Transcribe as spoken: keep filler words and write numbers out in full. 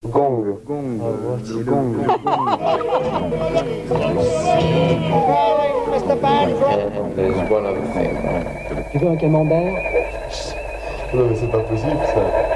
Gong. Gong. Oh, C'est le gong. Tu veux un camembert? Non mais c'est pas possible ça.